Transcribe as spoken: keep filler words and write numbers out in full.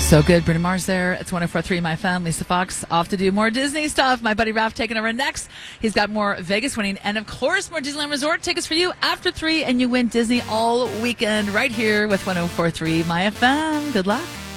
So good. Bruno Mars there. It's one oh four point three My Fam. Lisa Fox off to do more Disney stuff. My buddy Raph taking over next. He's got more Vegas winning and, of course, more Disneyland Resort tickets for you after three. And you win Disney all weekend right here with one oh four point three My F M. Good luck.